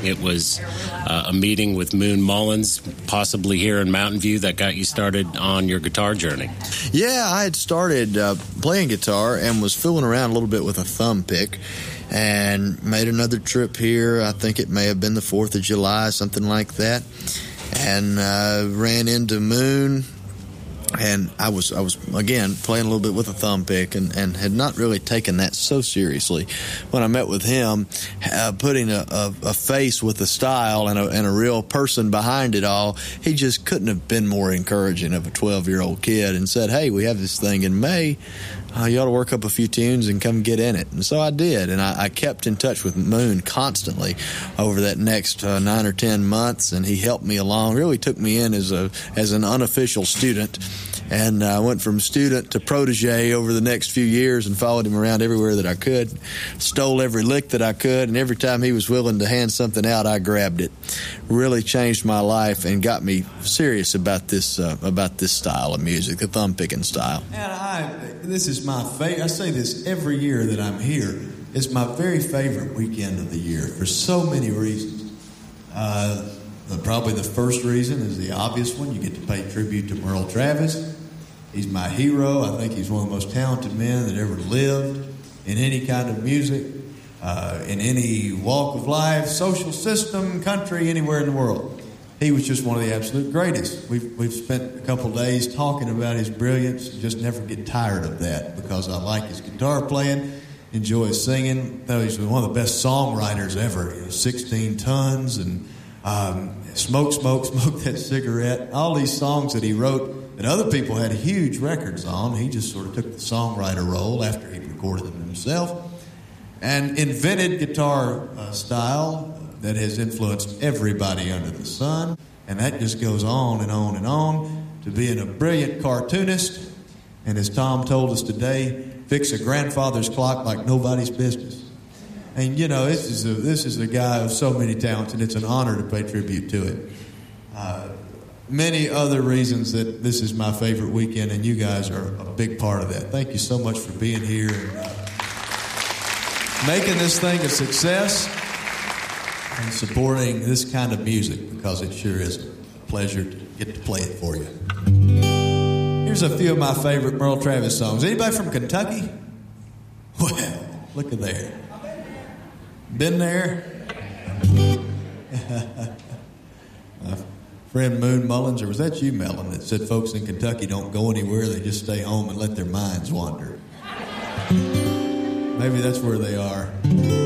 it was a meeting with Moon Mullins, possibly here in Mountain View, that got you started on your guitar journey. Yeah, I had started playing guitar and was fooling around a little bit with a thumb pick and made another trip here. I think it may have been the 4th of July, something like that, and ran into Moon. And I was again playing a little bit with a thumb pick and had not really taken that so seriously. When I met with him, putting a face with a style and a real person behind it all, he just couldn't have been more encouraging of a 12-year-old kid, and said, "Hey, we have this thing in May. You ought to work up a few tunes and come get in it." And so I did, and I kept in touch with Moon constantly over that next 9 or 10 months, and he helped me along, really took me in as an unofficial student. And I went from student to protege over the next few years and followed him around everywhere that I could, stole every lick that I could, and every time he was willing to hand something out, I grabbed it. Really changed my life and got me serious about this style of music, the thumb-picking style. And this is my favorite. I say this every year that I'm here. It's my very favorite weekend of the year for so many reasons. Probably the first reason is the obvious one. You get to pay tribute to Merle Travis. He's my hero. I think he's one of the most talented men that ever lived in any kind of music, in any walk of life, social system, country, anywhere in the world. He was just one of the absolute greatest. We've spent a couple days talking about his brilliance. Just never get tired of that because I like his guitar playing, enjoy his singing. He's one of the best songwriters ever. 16 Tons and Smoke That Cigarette. All these songs that he wrote that other people had huge records on. He just sort of took the songwriter role after he recorded them himself and invented guitar style that has influenced everybody under the sun. And that just goes on and on and on to being a brilliant cartoonist. And as Tom told us today, fix a grandfather's clock like nobody's business. And, you know, this is a guy of so many talents, and it's an honor to pay tribute to it. Many other reasons that this is my favorite weekend, and you guys are a big part of that. Thank you so much for being here and making this thing a success and supporting this kind of music, because it sure is a pleasure to get to play it for you. Here's a few of my favorite Merle Travis songs. Anybody from Kentucky? Well, look at there. Been there? My friend Moon Mullins, or was that you, Mellon, that said folks in Kentucky don't go anywhere, they just stay home and let their minds wander? Maybe that's where they are.